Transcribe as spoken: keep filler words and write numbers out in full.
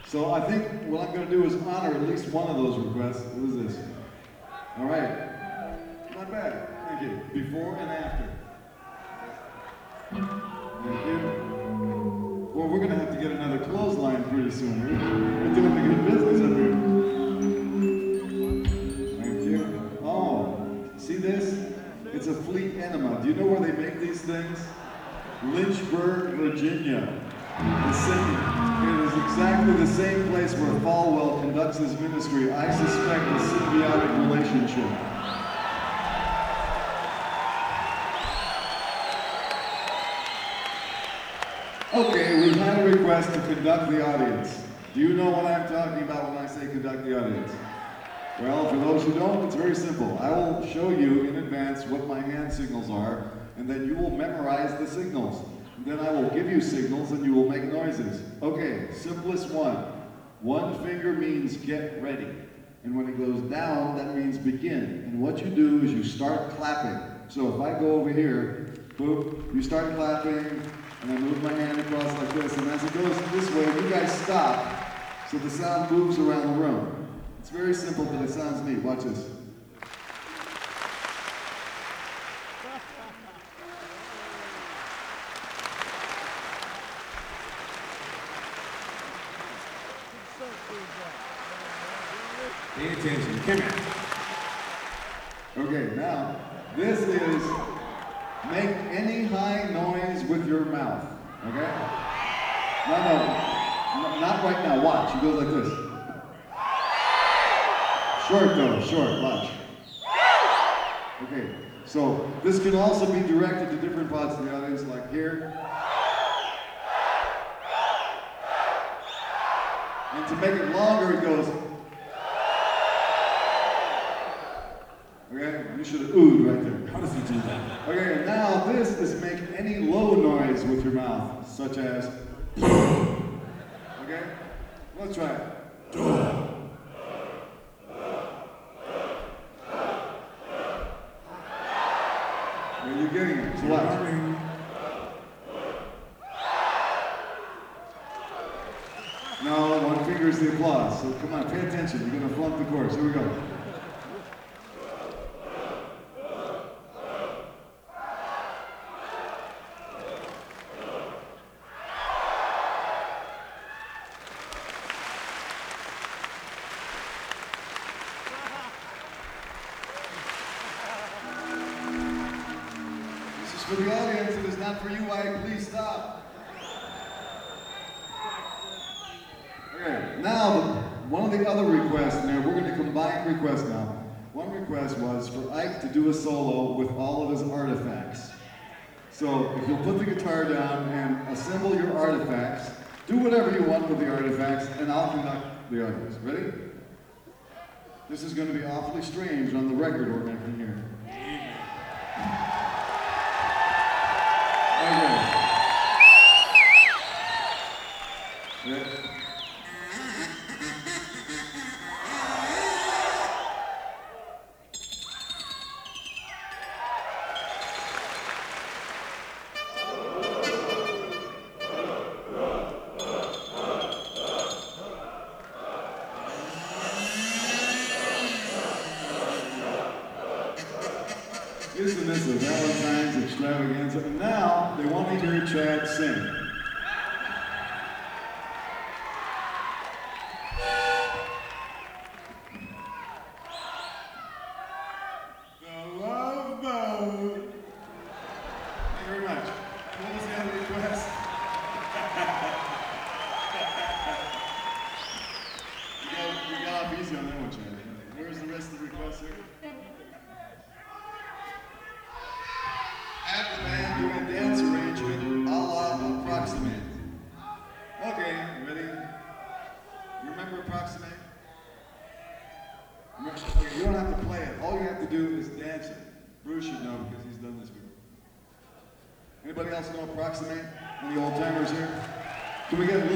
So I think what I'm going to do is honor at least one of those requests. What is this? All right. Not bad. Thank you. Before and after. Thank you. Well, we're going to have to get another clothesline pretty soon. We're doing the good business up here. Thank you. Oh, see this? It's a Fleet Enema. Do you know where they make these things? Lynchburg, Virginia. The city. It is exactly the same place where Falwell conducts his ministry. I suspect a symbiotic relationship. Okay, we've had a request to conduct the audience. Do you know what I'm talking about when I say conduct the audience? Well, for those who don't, it's very simple. I will show you in advance what my hand signals are, and then you will memorize the signals. Then I will give you signals and you will make noises. Okay, simplest one. One finger means get ready. And when it goes down, that means begin. And what you do is you start clapping. So if I go over here, boop, you start clapping, and I move my hand across like this, and as it goes this way, you guys stop, so the sound moves around the room. It's very simple, but it sounds neat. Watch this. Pay attention. Come here. Okay, now, this is make any high noise with your mouth, okay? No, no, not right now, watch. You go like this. Short though, short, watch. Okay, so this can also be directed to different parts of the audience, like here. And to make it longer, it goes. Okay, you should have oohed right there. How does he do that? Okay, now this is make any low noise with your mouth, such as. Okay, let's try it. Are you getting it? So watch. No, one finger is the applause. So come on, pay attention. You're gonna flunk the chorus. Here we go. For the audience, it is not for you, I please stop. Okay, now one of the other requests in there, we're going to combine requests now. One request was for Ike to do a solo with all of his artifacts. So if you'll put the guitar down and assemble your artifacts, do whatever you want with the artifacts, and I'll conduct the audience. Ready? This is going to be awfully strange on the record we're making here. Yeah. Isn't this a Valentine's extravaganza? And now they want to hear Chad sing. The Love Boat. Thank you very much. What was the other request? you, got, you got off easy on that one, Chad. Where's the rest of the requests here? Have the band do a dance arrangement a la Approximate. Okay, ready? You remember Approximate? Remember, okay, you don't have to play it. All you have to do is dance it. Bruce should know because he's done this before. Anybody else know Approximate? Any old timers here? Can we get